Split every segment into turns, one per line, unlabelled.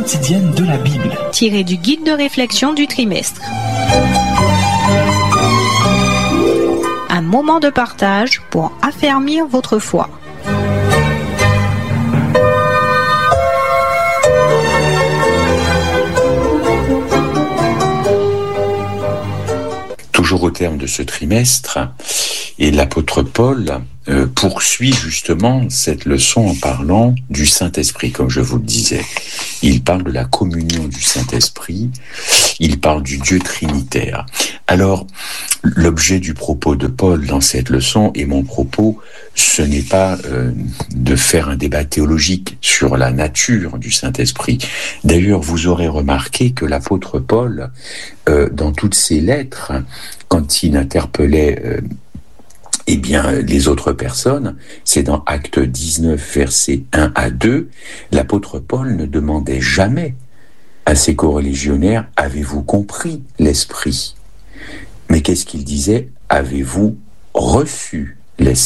quotidienne de la Bible.
Tiré du guide de réflexion du trimestre. Un moment de partage pour affermir votre foi.
Toujours au terme de ce trimestre, et l'apôtre Paul poursuit justement cette leçon en parlant du Saint-Esprit, comme je vous le disais. Il parle de la communion du Saint-Esprit, il parle du Dieu trinitaire. Alors, l'objet du propos de Paul dans cette leçon, et mon propos, ce n'est pas de faire un débat théologique sur la nature du Saint-Esprit. D'ailleurs, vous aurez remarqué que l'apôtre Paul, dans toutes ses lettres, quand il interpellait les autres personnes, c'est dans Actes 19, versets 1 à 2, l'apôtre Paul ne demandait jamais à ses coreligionnaires « Avez-vous compris l'Esprit ?» Mais qu'est-ce qu'il disait ? « Avez-vous reçu l'Esprit ?»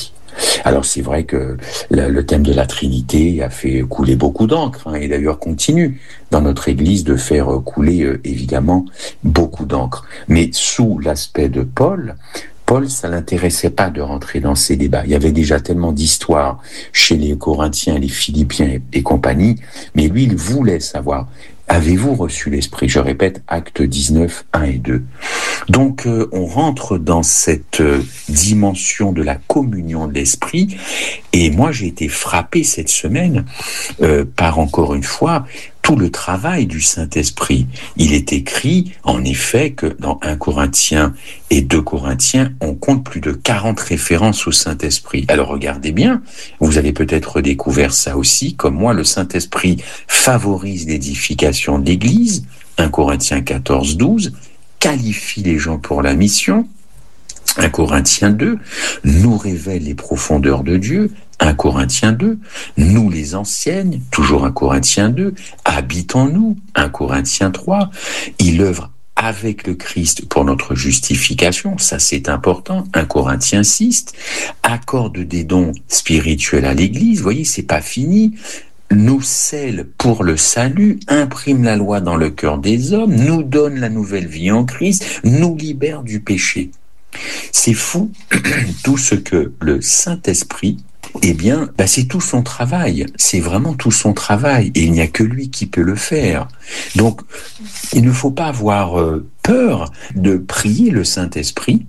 Alors c'est vrai que le thème de la Trinité a fait couler beaucoup d'encre, et d'ailleurs continue dans notre Église de faire couler évidemment beaucoup d'encre. Mais sous l'aspect de Paul, ça l'intéressait pas de rentrer dans ces débats. Il y avait déjà tellement d'histoires chez les Corinthiens, les Philippiens et compagnie, mais lui, il voulait savoir, avez-vous reçu l'Esprit ? Je répète, Actes 19, 1 et 2. Donc, on rentre dans cette dimension de la communion de l'Esprit, et moi, j'ai été frappé cette semaine par, encore une fois, tout le travail du Saint-Esprit. Il est écrit, en effet, que dans 1 Corinthiens et 2 Corinthiens, on compte plus de 40 références au Saint-Esprit. Alors regardez bien, vous avez peut-être découvert ça aussi, comme moi, le Saint-Esprit favorise l'édification de l'Église, 1 Corinthiens 14, 12, qualifie les gens pour la mission, 1 Corinthiens 2, nous révèle les profondeurs de Dieu, 1 Corinthiens 2, nous les enseigne, toujours 1 Corinthiens 2, habite en nous, 1 Corinthiens 3, il œuvre avec le Christ pour notre justification, ça c'est important, 1 Corinthiens 6, accorde des dons spirituels à l'Église, vous voyez, c'est pas fini, nous scelle pour le salut, imprime la loi dans le cœur des hommes, nous donne la nouvelle vie en Christ, nous libère du péché. C'est fou, tout ce que le Saint-Esprit, c'est tout son travail, c'est vraiment tout son travail, et il n'y a que lui qui peut le faire. Donc, il ne faut pas avoir peur de prier le Saint-Esprit,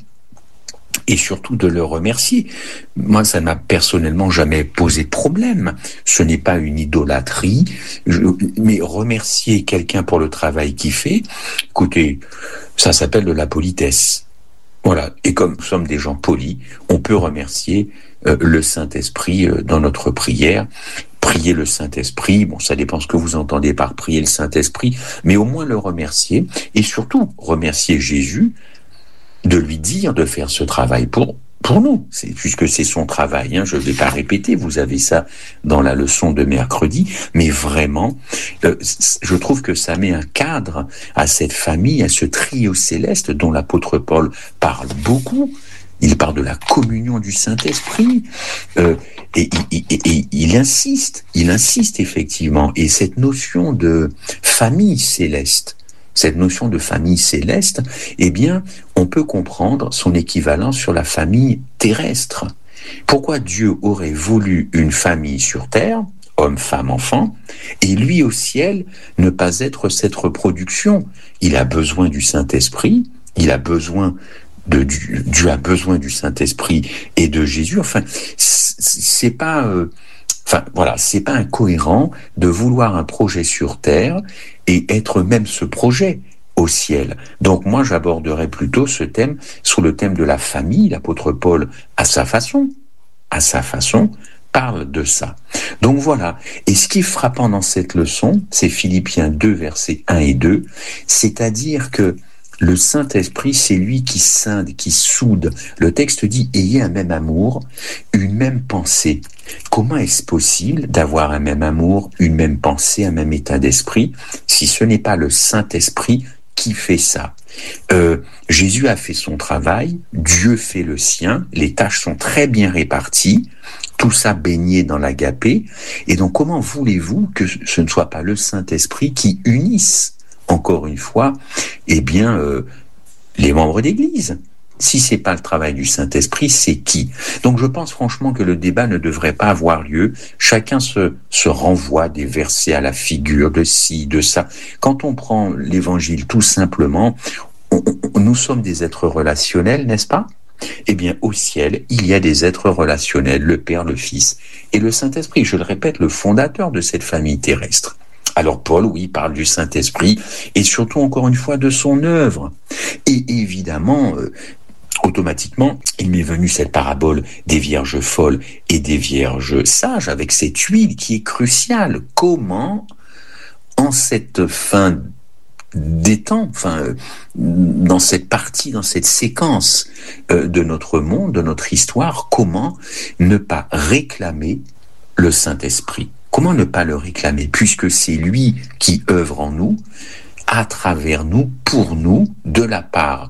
et surtout de le remercier. Moi, ça n'a personnellement jamais posé de problème. Ce n'est pas une idolâtrie, mais remercier quelqu'un pour le travail qu'il fait, écoutez, ça s'appelle de la politesse. Voilà, et comme nous sommes des gens polis, on peut remercier le Saint-Esprit dans notre prière. Prier le Saint-Esprit, ça dépend ce que vous entendez par prier le Saint-Esprit, mais au moins le remercier, et surtout remercier Jésus, de lui dire de faire ce travail pour nous, puisque c'est son travail, je ne vais pas répéter, vous avez ça dans la leçon de mercredi, mais vraiment, je trouve que ça met un cadre à cette famille, à ce trio céleste dont l'apôtre Paul parle beaucoup. Il parle de la communion du Saint-Esprit, et il insiste effectivement, et cette notion de famille céleste, on peut comprendre son équivalent sur la famille terrestre. Pourquoi Dieu aurait voulu une famille sur terre, homme, femme, enfant, et lui au ciel ne pas être cette reproduction ? Il a besoin du Saint-Esprit, Dieu a besoin du Saint-Esprit et de Jésus. C'est pas incohérent de vouloir un projet sur terre et être même ce projet au ciel. Donc moi, j'aborderais plutôt ce thème sous le thème de la famille. L'apôtre Paul, à sa façon, parle de ça. Donc voilà. Et ce qui est frappant dans cette leçon, c'est Philippiens 2, versets 1 et 2, c'est-à-dire que le Saint-Esprit, c'est lui qui scinde, qui soude. Le texte dit « Ayez un même amour, une même pensée ». Comment est-ce possible d'avoir un même amour, une même pensée, un même état d'esprit, si ce n'est pas le Saint-Esprit qui fait ça ? Jésus a fait son travail, Dieu fait le sien, les tâches sont très bien réparties, tout ça baigné dans l'agapé, et donc comment voulez-vous que ce ne soit pas le Saint-Esprit qui unisse, encore une fois, les membres d'Église? Si c'est pas le travail du Saint-Esprit, c'est qui? Donc je pense franchement que le débat ne devrait pas avoir lieu. Chacun se renvoie des versets à la figure de ci, de ça. Quand on prend l'Évangile tout simplement, nous sommes des êtres relationnels, n'est-ce pas? Eh bien, au ciel, il y a des êtres relationnels, le Père, le Fils et le Saint-Esprit. Je le répète, le fondateur de cette famille terrestre. Alors Paul, oui, parle du Saint-Esprit et surtout, encore une fois, de son œuvre. Et évidemment, automatiquement, il m'est venu cette parabole des vierges folles et des vierges sages avec cette huile qui est cruciale. Comment, en cette fin des temps, dans cette partie, dans cette séquence de notre monde, de notre histoire, comment ne pas réclamer le Saint-Esprit? Comment ne pas le réclamer, puisque c'est lui qui œuvre en nous, à travers nous, pour nous, de la part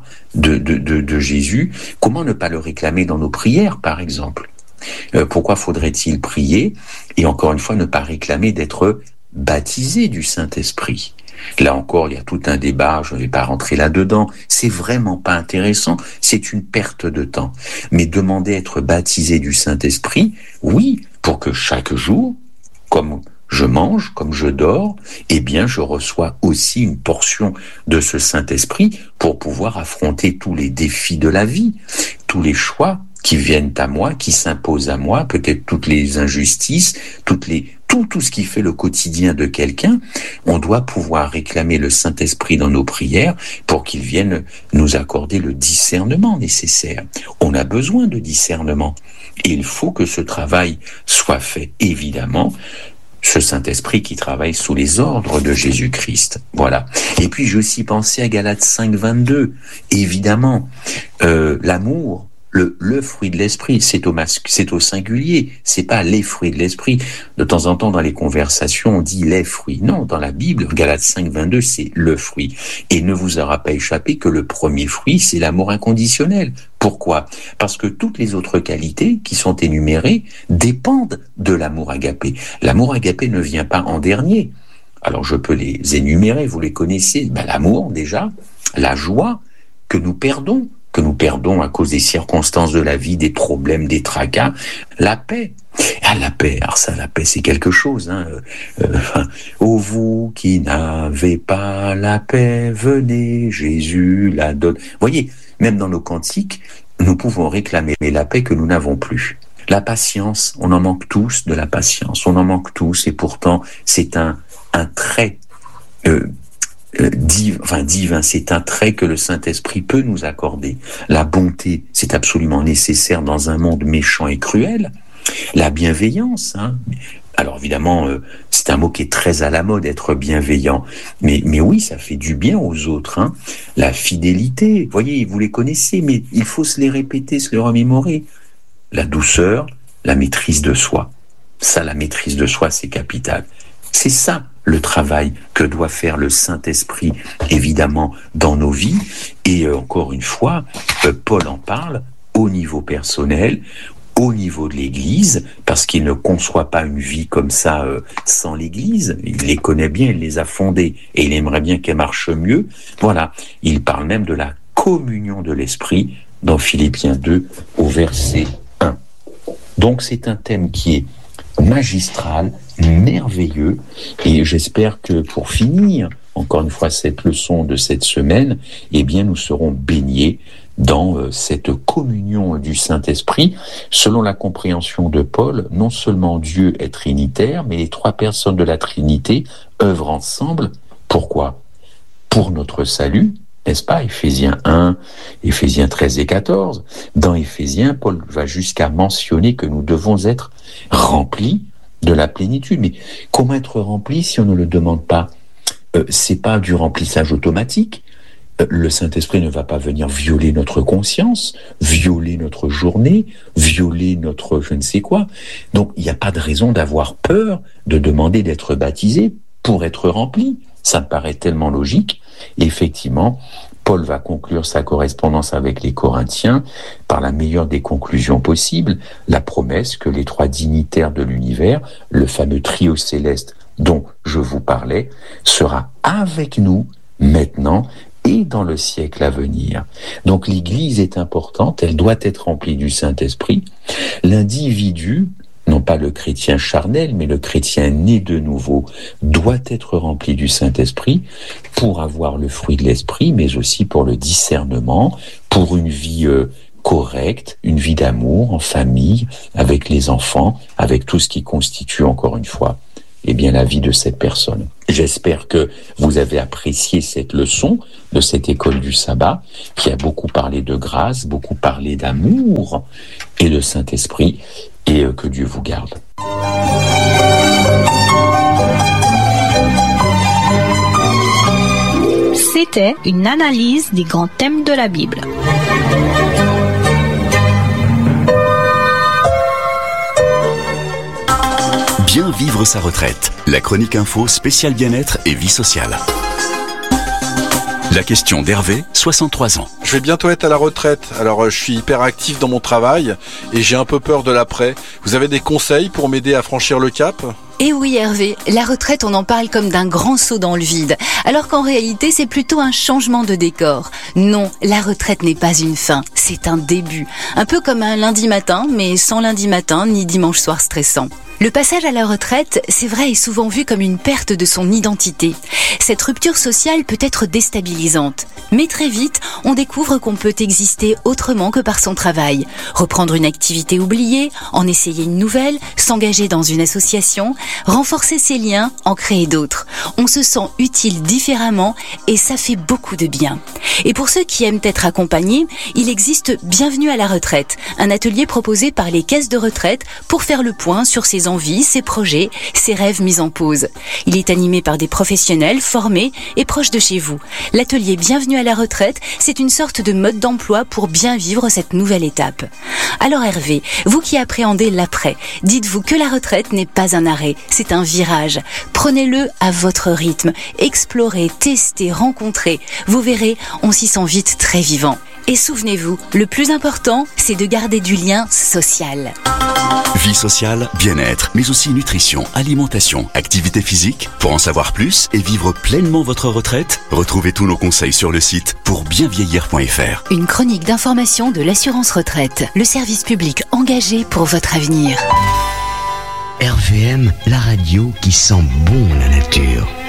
de Jésus? Comment ne pas le réclamer dans nos prières, par exemple? Pourquoi faudrait-il prier et encore une fois ne pas réclamer d'être baptisé du Saint-Esprit? Là encore, il y a tout un débat, je ne vais pas rentrer là-dedans, c'est vraiment pas intéressant, c'est une perte de temps. Mais demander à être baptisé du Saint-Esprit, oui, pour que chaque jour, comme je mange, comme je dors, eh bien je reçois aussi une portion de ce Saint-Esprit pour pouvoir affronter tous les défis de la vie, tous les choix qui viennent à moi, qui s'imposent à moi, peut-être toutes les injustices, tout ce qui fait le quotidien de quelqu'un. On doit pouvoir réclamer le Saint-Esprit dans nos prières pour qu'il vienne nous accorder le discernement nécessaire. On a besoin de discernement et il faut que ce travail soit fait, évidemment, ce Saint-Esprit qui travaille sous les ordres de Jésus-Christ. Voilà. Et puis j'ai aussi pensé à Galates 5, 22. Évidemment, l'amour, le fruit de l'esprit, c'est au singulier, c'est pas les fruits de l'esprit. De temps en temps, dans les conversations, on dit les fruits. Non, dans la Bible, Galates 5, 22, c'est le fruit. Et il ne vous aura pas échappé que le premier fruit, c'est l'amour inconditionnel. Pourquoi? Parce que toutes les autres qualités qui sont énumérées dépendent de l'amour agapé. L'amour agapé ne vient pas en dernier. Alors je peux les énumérer, vous les connaissez. L'amour déjà, la joie que nous perdons à cause des circonstances de la vie, des problèmes, des tracas, la paix. La paix, la paix c'est quelque chose. Ô vous qui n'avez pas la paix, venez, Jésus la donne. Vous voyez, même dans nos cantiques, nous pouvons réclamer la paix que nous n'avons plus. La patience, on en manque tous de la patience, on en manque tous, et pourtant c'est un trait divin, c'est un trait que le Saint-Esprit peut nous accorder. La bonté, c'est absolument nécessaire dans un monde méchant et cruel. La bienveillance, alors évidemment, c'est un mot qui est très à la mode, être bienveillant, mais oui, ça fait du bien aux autres. La fidélité, vous voyez, vous les connaissez, mais il faut se les répéter, se les remémorer. La douceur, la maîtrise de soi. Ça, la maîtrise de soi, c'est capital. C'est ça le travail que doit faire le Saint-Esprit, évidemment, dans nos vies. Et encore une fois, Paul en parle au niveau personnel, au niveau de l'Église, parce qu'il ne conçoit pas une vie comme ça sans l'Église. Il les connaît bien, il les a fondées, et il aimerait bien qu'elles marchent mieux. Voilà, il parle même de la communion de l'Esprit dans Philippiens 2, au verset 1. Donc c'est un thème qui est magistral, merveilleux, et j'espère que pour finir, encore une fois, cette leçon de cette semaine, eh bien, nous serons baignés dans cette communion du Saint-Esprit. Selon la compréhension de Paul, non seulement Dieu est trinitaire, mais les trois personnes de la Trinité œuvrent ensemble. Pourquoi? Pour notre salut, n'est-ce pas? Éphésiens 1, Éphésiens 13 et 14. Dans Éphésiens, Paul va jusqu'à mentionner que nous devons être remplis de la plénitude. Mais comment être remplis si on ne le demande pas? C'est pas du remplissage automatique. Le Saint-Esprit ne va pas venir violer notre conscience, violer notre journée, violer notre je ne sais quoi. Donc, il n'y a pas de raison d'avoir peur de demander d'être baptisé pour être rempli. Ça me paraît tellement logique. Et effectivement, Paul va conclure sa correspondance avec les Corinthiens par la meilleure des conclusions possibles, la promesse que les 3 dignitaires de l'univers, le fameux trio céleste dont je vous parlais, sera avec nous maintenant et dans le siècle à venir. Donc l'Église est importante, elle doit être remplie du Saint-Esprit. L'individu, non pas le chrétien charnel, mais le chrétien né de nouveau, doit être rempli du Saint-Esprit pour avoir le fruit de l'Esprit, mais aussi pour le discernement, pour une vie correcte, une vie d'amour en famille, avec les enfants, avec tout ce qui constitue, encore une fois, eh bien, la vie de cette personne. J'espère que vous avez apprécié cette leçon de cette école du sabbat, qui a beaucoup parlé de grâce, beaucoup parlé d'amour et de Saint-Esprit, et que Dieu vous garde.
C'était une analyse des grands thèmes de la Bible.
Bien vivre sa retraite. La chronique info spéciale bien-être et vie sociale. La question d'Hervé, 63 ans.
Je vais bientôt être à la retraite, alors je suis hyper actif dans mon travail et j'ai un peu peur de l'après. Vous avez des conseils pour m'aider à franchir le cap ?
Eh oui Hervé, la retraite on en parle comme d'un grand saut dans le vide, alors qu'en réalité c'est plutôt un changement de décor. Non, la retraite n'est pas une fin, c'est un début. Un peu comme un lundi matin, mais sans lundi matin ni dimanche soir stressant. Le passage à la retraite, c'est vrai, est souvent vu comme une perte de son identité. Cette rupture sociale peut être déstabilisante. Mais très vite, on découvre qu'on peut exister autrement que par son travail. Reprendre une activité oubliée, en essayer une nouvelle, s'engager dans une association, renforcer ses liens, en créer d'autres. On se sent utile différemment et ça fait beaucoup de bien. Et pour ceux qui aiment être accompagnés, il existe Bienvenue à la retraite, un atelier proposé par les caisses de retraite pour faire le point sur ses envies, ses projets, ses rêves mis en pause. Il est animé par des professionnels formés et proches de chez vous. L'atelier Bienvenue à la retraite, c'est une sorte de mode d'emploi pour bien vivre cette nouvelle étape. Alors Hervé, vous qui appréhendez l'après, dites-vous que la retraite n'est pas un arrêt, c'est un virage. Prenez-le à votre rythme, explorez, testez, rencontrez. Vous verrez, on s'y sent vite très vivant. Et souvenez-vous, le plus important, c'est de garder du lien social.
Vie sociale, bien-être, mais aussi nutrition, alimentation, activité physique. Pour en savoir plus et vivre pleinement votre retraite, retrouvez tous nos conseils sur le site pourbienvieillir.fr.
Une chronique d'information de l'assurance retraite, le service public engagé pour votre avenir.
RVM, la radio qui sent bon la nature.